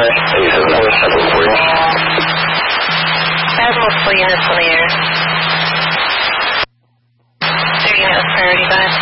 I have multiple units on the air. 3 units, priority 5.